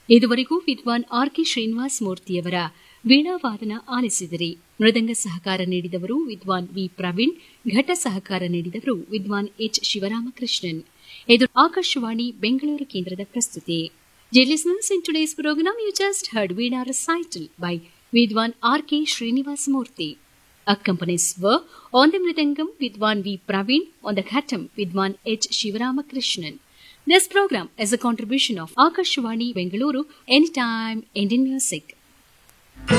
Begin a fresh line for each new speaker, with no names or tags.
ಇದುವರೆಗೂ ವಿದ್ವಾನ್ ಆರ್.ಕೆ. ಶ್ರೀನಿವಾಸ ಮೂರ್ತಿಯವರ ವೀಣಾವಾದನ ಆಲಿಸಿದಿರಿ. ಮೃದಂಗ ಸಹಕಾರ ನೀಡಿದವರು ವಿದ್ವಾನ್ ವಿ. ಪ್ರವೀಣ್, ಘಟ ಸಹಕಾರ ನೀಡಿದವರು ವಿದ್ವಾನ್ ಎಚ್. ಶಿವರಾಮಕೃಷ್ಣನ್. ಇದು ಆಕಾಶವಾಣಿ ಬೆಂಗಳೂರು ಕೇಂದ್ರದ ಪ್ರಸ್ತುತಿ. Dear listeners, in today's program you just heard Veena recital by Vidwan R.K. Srinivas Murthy. Accompanies were on the Mridangam Vidwan V. Praveen, on the Ghatam Vidwan H. Shivaramakrishnan. This program is a contribution of Akashvani Bengaluru, Anytime Indian Music.